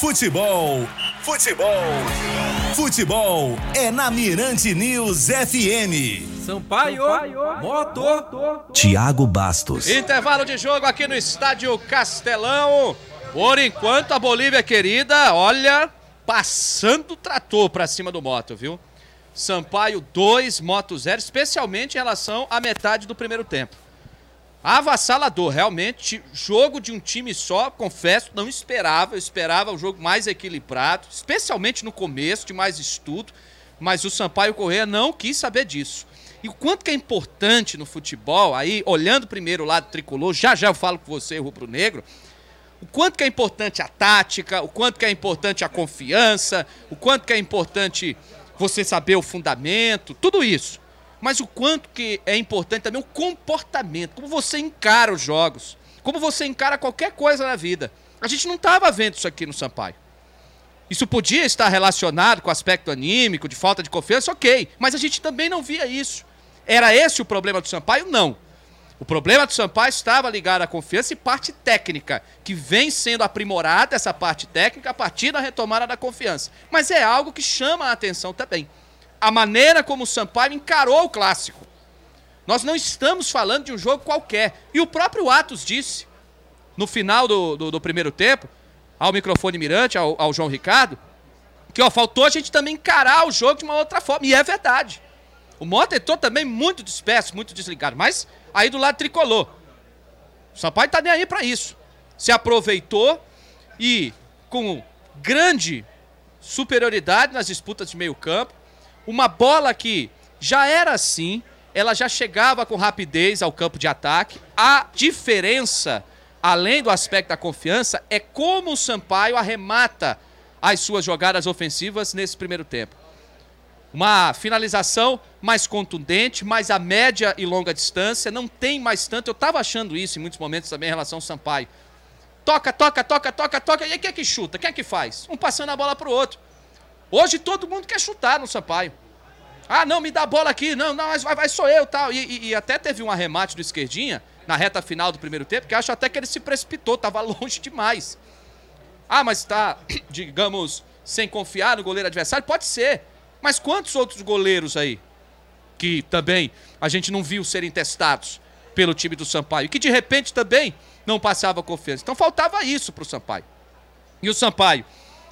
Futebol é na Mirante News FM. Sampaio, Moto, Thiago Bastos. Intervalo de jogo aqui no Estádio Castelão. Por enquanto a Bolívia querida, olha, passando o trator pra cima do Moto, viu? Sampaio 2, Moto 0, especialmente em relação à metade do primeiro tempo. Avassalador, realmente, jogo de um time só, confesso, não esperava. Eu esperava um jogo mais equilibrado, especialmente no começo, de mais estudo, mas o Sampaio Corrêa não quis saber disso. E o quanto que é importante no futebol, aí, olhando primeiro o lado tricolor, já eu falo com você, rubro-negro, o quanto que é importante a tática, o quanto que é importante a confiança, o quanto que é importante você saber o fundamento, tudo isso. Mas o quanto que é importante também o comportamento, como você encara os jogos, como você encara qualquer coisa na vida. A gente não estava vendo isso aqui no Sampaio. Isso podia estar relacionado com o aspecto anímico, de falta de confiança, ok, mas a gente também não via isso. Era esse o problema do Sampaio? Não. O problema do Sampaio estava ligado à confiança e parte técnica, que vem sendo aprimorada essa parte técnica a partir da retomada da confiança. Mas é algo que chama a atenção também. A maneira como o Sampaio encarou o clássico. Nós não estamos falando de um jogo qualquer. E o próprio Atos disse, no final do primeiro tempo, ao microfone Mirante, ao João Ricardo, que faltou a gente também encarar o jogo de uma outra forma. E é verdade. O Mota entrou também muito disperso, muito desligado. Mas aí do lado tricolor. O Sampaio tá nem aí para isso. Se aproveitou e com grande superioridade nas disputas de meio campo, uma bola que já era assim, ela já chegava com rapidez ao campo de ataque. A diferença, além do aspecto da confiança, é como o Sampaio arremata as suas jogadas ofensivas nesse primeiro tempo. Uma finalização mais contundente, mais a média e longa distância, não tem mais tanto. Eu estava achando isso em muitos momentos também em relação ao Sampaio. Toca, e aí quem é que chuta? Quem é que faz? Um passando a bola para o outro. Hoje todo mundo quer chutar no Sampaio. Ah, não, me dá a bola aqui. Não, mas vai sou eu, tal. E até teve um arremate do Esquerdinha, na reta final do primeiro tempo, que acho até que ele se precipitou, estava longe demais. Ah, mas está, digamos, sem confiar no goleiro adversário? Pode ser. Mas quantos outros goleiros aí, que também a gente não viu serem testados pelo time do Sampaio, e que de repente também não passava confiança? Então faltava isso para o Sampaio. E o Sampaio,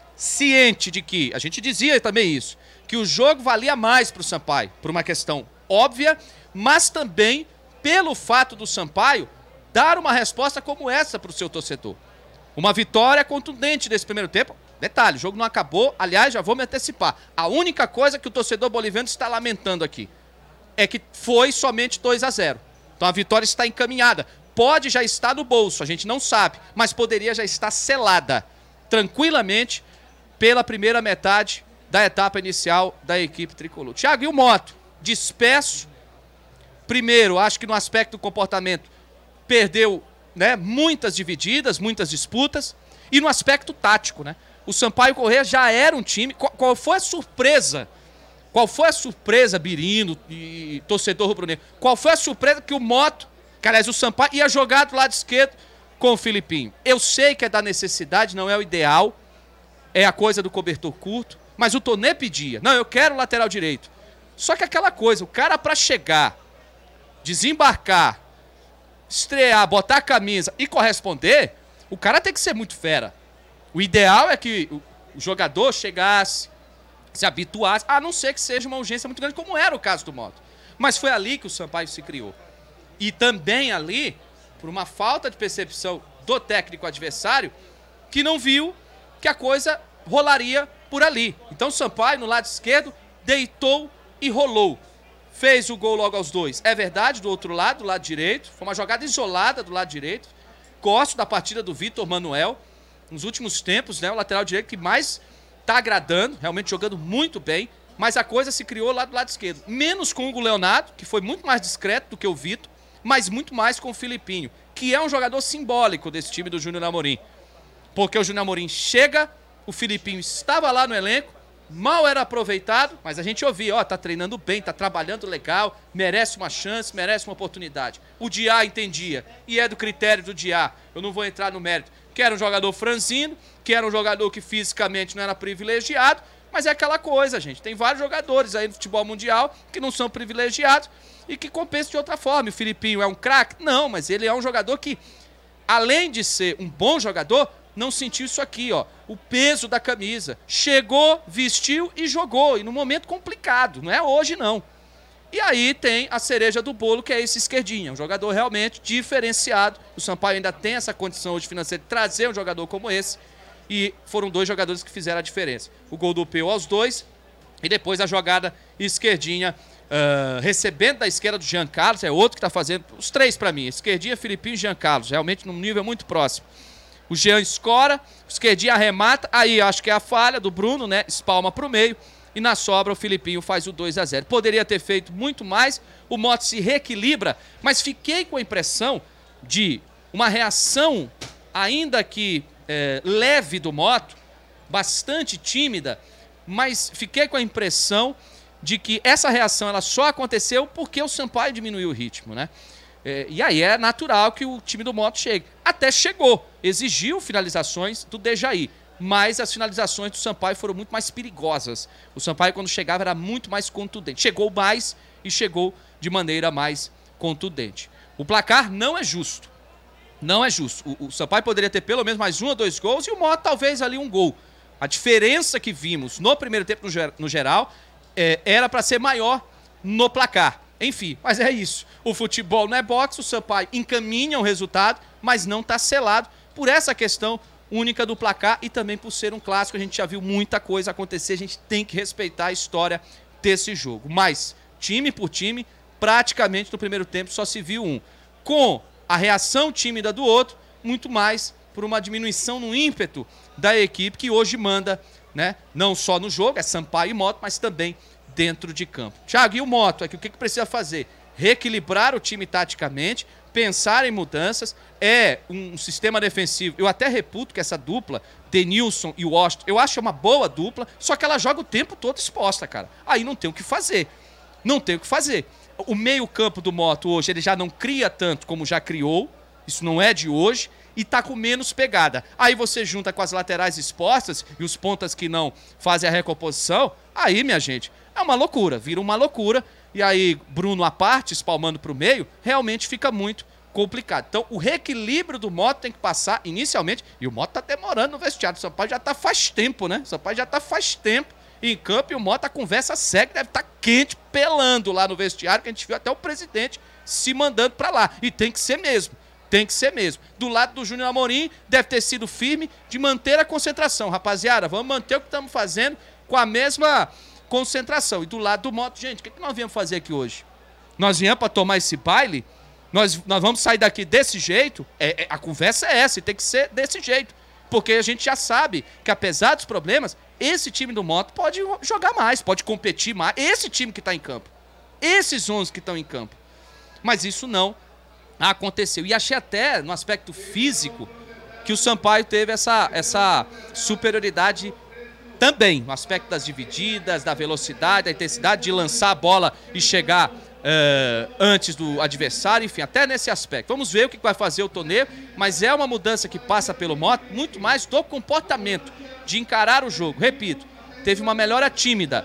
ciente de que, a gente dizia também isso, que o jogo valia mais para o Sampaio, por uma questão óbvia, mas também pelo fato do Sampaio dar uma resposta como essa para o seu torcedor. Uma vitória contundente nesse primeiro tempo. Detalhe, o jogo não acabou, aliás, já vou me antecipar. A única coisa que o torcedor boliviano está lamentando aqui é que foi somente 2-0. Então a vitória está encaminhada. Pode já estar no bolso, a gente não sabe, mas poderia já estar selada tranquilamente pela primeira metade da etapa inicial da equipe tricolor. Thiago, e o Moto? Disperso. Primeiro, acho que no aspecto do comportamento perdeu, né, muitas divididas, muitas disputas. E no aspecto tático, né? O Sampaio Corrêa já era um time. Qual foi a surpresa? Qual foi a surpresa, Birino e torcedor rubro-negro? Qual foi a surpresa que o Moto, que aliás o Sampaio, ia jogar do lado esquerdo com o Filipinho? Eu sei que é da necessidade, não é o ideal. É a coisa do cobertor curto. Mas o Tonê pedia. Não, eu quero o lateral direito. Só que aquela coisa, o cara para chegar, desembarcar, estrear, botar a camisa e corresponder, o cara tem que ser muito fera. O ideal é que o jogador chegasse, se habituasse, a não ser que seja uma urgência muito grande, como era o caso do Moto. Mas foi ali que o Sampaio se criou. E também ali, por uma falta de percepção do técnico adversário, que não viu que a coisa rolaria por ali. Então o Sampaio, no lado esquerdo, deitou e rolou. Fez o gol logo aos 2. É verdade, do outro lado, do lado direito. Foi uma jogada isolada do lado direito. Gosto da partida do Vitor Manuel. Nos últimos tempos, né, o lateral direito que mais está agradando, realmente jogando muito bem. Mas a coisa se criou lá do lado esquerdo. Menos com o Hugo Leonardo, que foi muito mais discreto do que o Vitor, mas muito mais com o Filipinho, que é um jogador simbólico desse time do Júnior Amorim. Porque o Júnior Amorim chega, o Filipinho estava lá no elenco, mal era aproveitado, mas a gente ouvia, tá treinando bem, tá trabalhando legal, merece uma chance, merece uma oportunidade. O Diá entendia, e é do critério do Diá, eu não vou entrar no mérito, que era um jogador franzino, que era um jogador que fisicamente não era privilegiado, mas é aquela coisa, gente. Tem vários jogadores aí no futebol mundial que não são privilegiados e que compensam de outra forma. O Filipinho é um craque? Não, mas ele é um jogador que, além de ser um bom jogador, não sentiu isso aqui, ó, o peso da camisa. Chegou, vestiu e jogou, e num momento complicado, não é hoje não. E aí tem a cereja do bolo, que é esse esquerdinha, um jogador realmente diferenciado. O Sampaio ainda tem essa condição hoje financeira de trazer um jogador como esse, e foram 2 jogadores que fizeram a diferença. O gol do Peu aos 2, e depois a jogada esquerdinha, recebendo da esquerda do Jean Carlos, é outro que está fazendo, os 3 para mim, esquerdinha, Filipinho e Jean Carlos, realmente num nível muito próximo. O Jean escora, o esquerdinha arremata, aí acho que é a falha do Bruno, né? Espalma para o meio, e na sobra o Filipinho faz o 2-0. Poderia ter feito muito mais, o Mota se reequilibra, mas fiquei com a impressão de uma reação, ainda que leve do Mota, bastante tímida, mas fiquei com a impressão de que essa reação ela só aconteceu porque o Sampaio diminuiu o ritmo, né? E aí é natural que o time do Mota chegue. Até chegou, exigiu finalizações do Dejaí, mas as finalizações do Sampaio foram muito mais perigosas. O Sampaio, quando chegava, era muito mais contundente. Chegou mais e chegou de maneira mais contundente. O placar não é justo. Não é justo. O Sampaio poderia ter pelo menos mais 1 ou 2 gols e o Mota talvez ali um gol. A diferença que vimos no primeiro tempo no geral era para ser maior no placar. Enfim, mas é isso. O futebol não é boxe, o Sampaio encaminha o resultado, mas não está selado por essa questão única do placar e também por ser um clássico. A gente já viu muita coisa acontecer, a gente tem que respeitar a história desse jogo. Mas, time por time, praticamente no primeiro tempo só se viu um. Com a reação tímida do outro, muito mais por uma diminuição no ímpeto da equipe que hoje manda, né? Não só no jogo, é Sampaio e Mota, mas também dentro de campo. Thiago, e o Mota? O que precisa fazer? Reequilibrar o time taticamente, pensar em mudanças, um sistema defensivo. Eu até reputo que essa dupla, Denilson e Washington, eu acho uma boa dupla, só que ela joga o tempo todo exposta, cara. Aí não tem o que fazer. Não tem o que fazer. O meio-campo do Mota hoje, ele já não cria tanto como já criou, isso não é de hoje, e tá com menos pegada. Aí você junta com as laterais expostas e os pontas que não fazem a recomposição, aí, minha gente, é uma loucura, vira uma loucura. E aí, Bruno à parte, espalmando para o meio, realmente fica muito complicado. Então, o reequilíbrio do Mota tem que passar inicialmente, e o Mota tá demorando no vestiário. O Sampaio já tá faz tempo, né? O Sampaio já tá faz tempo em campo e o Mota, a conversa segue, deve estar quente, pelando lá no vestiário, que a gente viu até o presidente se mandando para lá. E tem que ser mesmo. Tem que ser mesmo. Do lado do Júnior Amorim, deve ter sido firme de manter a concentração. Rapaziada, vamos manter o que estamos fazendo com a mesma concentração. E do lado do Mota, gente, o que nós viemos fazer aqui hoje? Nós viemos para tomar esse baile? Nós vamos sair daqui desse jeito? A conversa é essa, e tem que ser desse jeito. Porque a gente já sabe que, apesar dos problemas, esse time do Mota pode jogar mais, pode competir mais. Esse time que está em campo. Esses 11 que estão em campo. Mas isso não aconteceu. E achei até, no aspecto físico, que o Sampaio teve essa superioridade também, no aspecto das divididas, da velocidade, da intensidade de lançar a bola e chegar antes do adversário, enfim, até nesse aspecto. Vamos ver o que vai fazer o Tonê, mas é uma mudança que passa pelo Mota, muito mais do comportamento, de encarar o jogo. Repito, teve uma melhora tímida.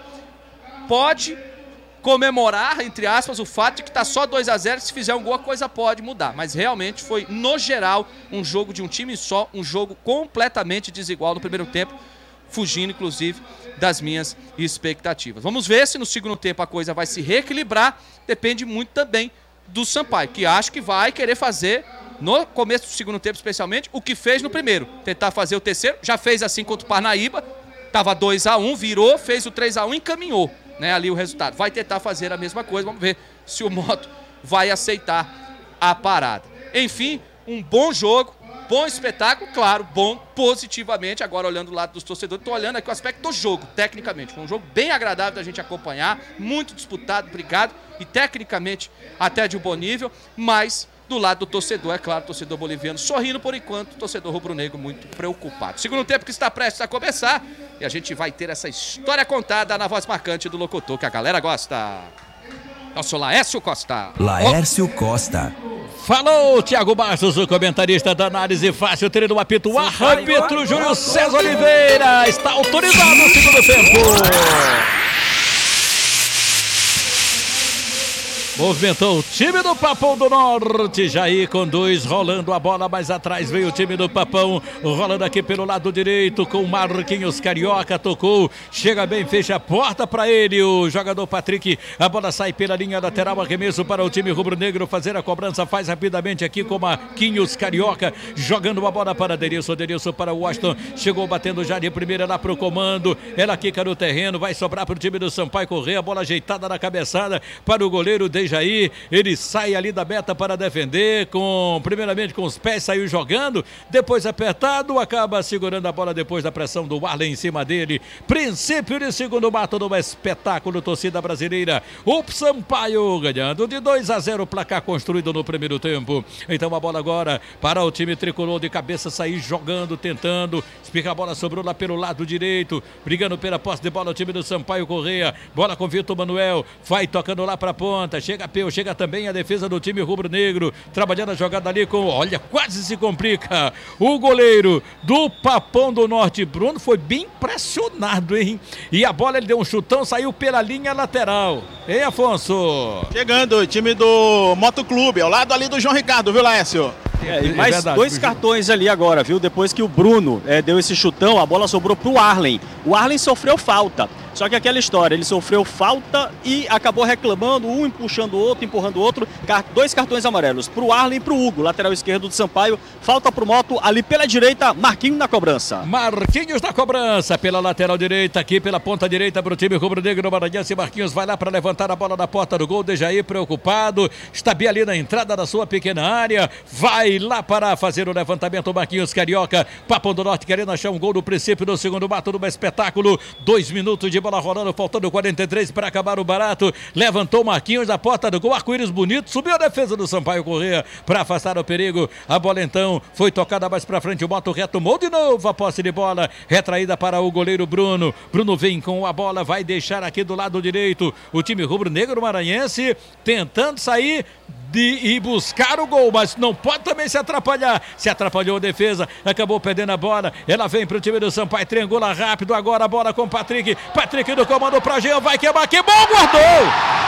Pode comemorar, entre aspas, o fato de que está só 2-0, se fizer um gol a coisa pode mudar, mas realmente foi, no geral, um jogo de um time só, um jogo completamente desigual no primeiro tempo, fugindo, inclusive, das minhas expectativas. Vamos ver se no segundo tempo a coisa vai se reequilibrar, depende muito também do Sampaio, que acho que vai querer fazer, no começo do segundo tempo especialmente, o que fez no primeiro, tentar fazer o terceiro, já fez assim contra o Parnaíba, estava 2-1, virou, fez o 3-1 e encaminhou, né, ali o resultado. Vai tentar fazer a mesma coisa, vamos ver se o Mota vai aceitar a parada. Enfim, um bom jogo, bom espetáculo, claro, bom positivamente. Agora olhando do lado dos torcedores, estou olhando aqui o aspecto do jogo, tecnicamente. Foi um jogo bem agradável da gente acompanhar, muito disputado, brigado e tecnicamente até de um bom nível, mas do lado do torcedor, é claro, torcedor boliviano sorrindo por enquanto, torcedor rubro-negro muito preocupado. Segundo tempo que está prestes a começar e a gente vai ter essa história contada na voz marcante do locutor que a galera gosta. Nosso Laércio Costa. Laércio Costa. Falou, Thiago Bastos, o comentarista da Análise Fácil, treino do apito, árbitro Júlio César Oliveira, está autorizado no segundo tempo. Movimentou o time do Papão do Norte, Jair com 2, rolando a bola mais atrás, veio o time do Papão, rolando aqui pelo lado direito com Marquinhos Carioca, tocou, chega bem, fecha a porta para ele, o jogador Patrick, a bola sai pela linha lateral, arremesso para o time rubro-negro fazer a cobrança, faz rapidamente aqui com Marquinhos Carioca, jogando a bola para Denilson para o Washington, chegou batendo já de primeira lá pro comando, ela quica no terreno, vai sobrar pro time do Sampaio Corrêa, a bola ajeitada na cabeçada para o goleiro Jair, ele sai ali da meta para defender, primeiramente com os pés, saiu jogando, depois apertado, acaba segurando a bola depois da pressão do Arlen em cima dele, princípio de segundo mato do espetáculo, torcida brasileira, o Sampaio ganhando de 2-0, placar construído no primeiro tempo, então a bola agora para o time tricolor de cabeça, sair jogando, tentando, explica a bola, sobrou lá pelo lado direito, brigando pela posse de bola o time do Sampaio Corrêa, bola com Vitor Manuel, vai tocando lá para a ponta, chega também a defesa do time rubro-negro, trabalhando a jogada ali com, olha, quase se complica, o goleiro do Papão do Norte, Bruno, foi bem pressionado, hein? E a bola, ele deu um chutão, saiu pela linha lateral, hein, Afonso? Chegando o time do Motoclube, ao lado ali do João Ricardo, viu, Laércio? Mais verdade, 2 cartões ali agora, viu? Depois que o Bruno deu esse chutão, a bola sobrou pro Arlen. O Arlen sofreu falta. Só que aquela história, ele sofreu falta e acabou reclamando, um puxando o outro, empurrando o outro. 2 cartões amarelos pro Arlen e pro Hugo, lateral esquerdo do Sampaio. Falta pro Moto, ali pela direita, Marquinhos na cobrança. Marquinhos na cobrança, pela lateral direita, aqui pela ponta direita pro time rubro-negro maranhense. Marquinhos vai lá para levantar a bola da porta do gol. Dejaí preocupado, está bem ali na entrada da sua pequena área. Vai lá para fazer o levantamento, Marquinhos Carioca. Papão do Norte querendo achar um gol no princípio do segundo mato do espetáculo. 2 minutos de bola rolando, faltando 43 para acabar o barato, levantou o Marquinhos da porta do gol, arco-íris bonito, subiu a defesa do Sampaio Corrêa para afastar o perigo, a bola então foi tocada mais para frente, o Moto retomou de novo a posse de bola, retraída para o goleiro Bruno vem com a bola, vai deixar aqui do lado direito, o time rubro-negro maranhense tentando sair e buscar o gol, mas não pode também se atrapalhar, se atrapalhou a defesa, acabou perdendo a bola, ela vem para o time do Sampaio, triangula rápido, agora a bola com Patrick do comando para Jean, vai quebrar, que bom, guardou!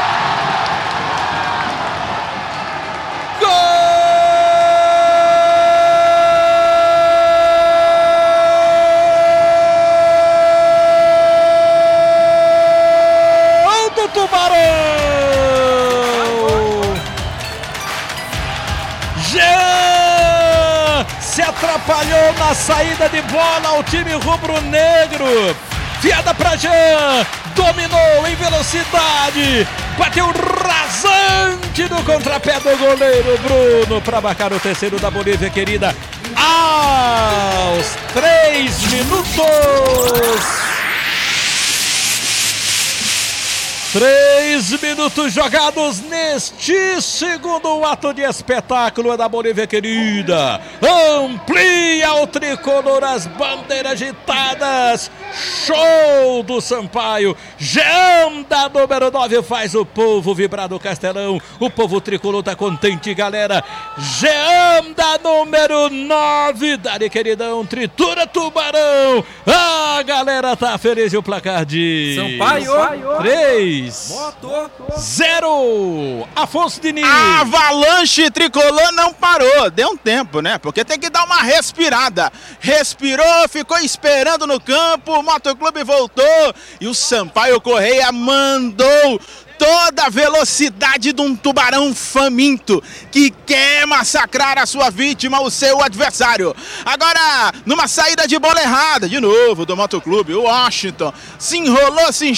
Gol do Tubarão! Jean se atrapalhou na saída de bola, o time rubro-negro, fiada para Jean, dominou em velocidade, bateu rasante no contrapé do goleiro Bruno para marcar o terceiro da Bolívia querida aos 3 minutos. 3 minutos jogados neste segundo ato de espetáculo da Bolívia querida. Amplia o tricolor, as bandeiras agitadas. Show do Sampaio. Jean da número 9 faz o povo vibrar do Castelão. O povo tricolor tá contente, galera. Jean da número 9. Dali, queridão, tritura Tubarão. A galera tá feliz e o placar de Sampaio 3-0. Afonso Diniz. A avalanche tricolor não parou, deu um tempo, né? Porque tem que dar uma respirada. Respirou, ficou esperando no campo, o Motoclube voltou e o Sampaio Corrêa mandou toda a velocidade de um tubarão faminto que quer massacrar a sua vítima, o seu adversário. Agora, numa saída de bola errada, de novo do Motoclube, o Washington se enrolou, se